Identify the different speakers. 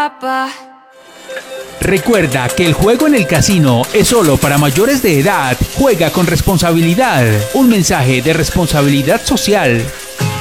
Speaker 1: papá.
Speaker 2: Recuerda que el juego en el casino es solo para mayores de edad. Juega con responsabilidad. Un mensaje de responsabilidad social.